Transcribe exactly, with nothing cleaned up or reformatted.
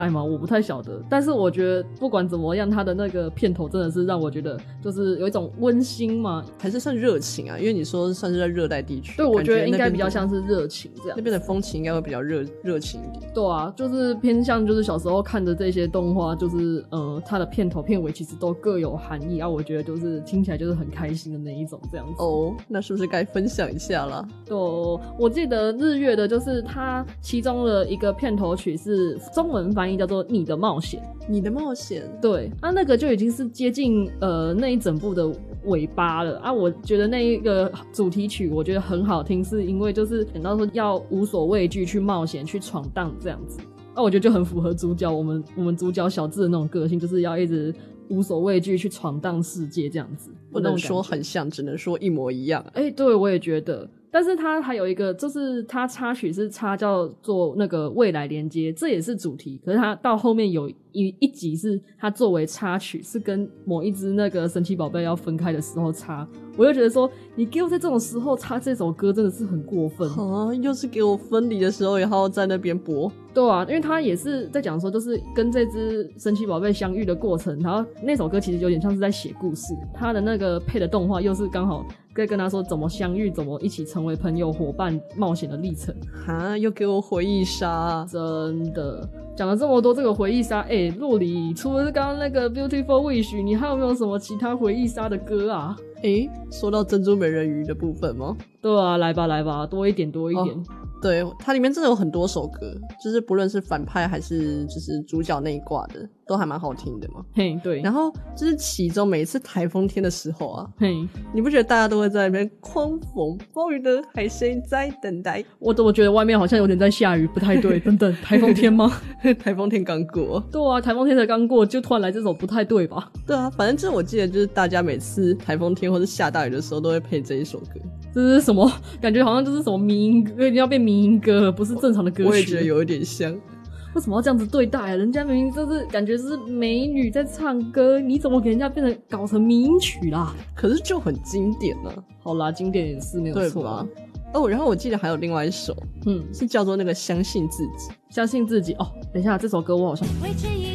爱吗？我不太晓得，但是我觉得不管怎么样，他的那个片头真的是让我觉得就是有一种温馨嘛， 还是算热情啊？因为你说算是在热带地区， 对，我觉得应该比较像是热情这样， 那边的风情应该会比较热热情一点。 对啊，就是偏向就是小时候看的这些动画，就是呃，它的片头片尾其实都各有含义啊，我觉得就是听起来就是很开心的那一种这样子。 哦，那是不是该分享一下啦？ 对，我记得日月的就是它其中的一个片头曲是中文翻译叫做《你的冒险》， 你的冒险， 对，啊，那个就已经是接近呃那一整部的尾巴了啊。我觉得那一个主题曲我觉得很好听，是因为就是等到说要无所畏惧去冒险去闯荡这样子，啊，我觉得就很符合主角我们我们主角小智的那种个性，就是要一直无所畏惧去闯荡世界这样子， 不能说很像，只能说一模一样。 哎、欸，对，我也觉得。但是它还有一个，就是它插曲是插叫做那个未来连接，这也是主题。可是它到后面有一一集是它作为插曲，是跟某一只那个神奇宝贝要分开的时候插。我就觉得说，你给我在这种时候插这首歌真的是很过分啊！又是给我分离的时候，然后在那边播。 对啊，因为他也是在讲说，就是跟这只神奇宝贝相遇的过程，然后那首歌其实有点像是在写故事，他的那个配的动画又是刚好在跟他说怎么相遇，怎么一起成为朋友、伙伴、冒险的历程。 哈，又给我回忆杀， 真的讲了这么多这个回忆杀，哎、欸，洛里除了是刚刚那个 Beautiful Wish， 你还有没有什么其他回忆杀的歌啊？ 诶，说到珍珠美人鱼的部分吗？ 对啊，来吧来吧，多一点多一点。哦， 对，它里面真的有很多首歌，就是不论是反派还是就是主角那一挂的，都还蛮好听的嘛。 嘿，对。 然后就是其中每一次台风天的时候啊， 嘿， 你不觉得大家都会在那边狂风暴雨的海谁在等待？ 我怎么觉得外面好像有点在下雨，不太对。等等，台风天吗？ 台风天刚过。 对啊，台风天才刚过，就突然来这首，不太对吧？ 对啊，反正就是我记得就是大家每次台风天或是下大雨的时候都会配这一首歌。 这是什么感觉？好像就是什么迷因歌，一定要变迷因歌了，不是正常的歌曲。 我也觉得有一点像。 为什么要这样子对待啊？人家明明就是感觉是美女在唱歌，你怎么给人家变成搞成迷因曲啦？ 可是就很经典啊。 好啦，经典也是没有错啊。 哦，然后我记得还有另外一首，嗯，是叫做那个相信自己。 相信自己哦，等一下，这首歌我好像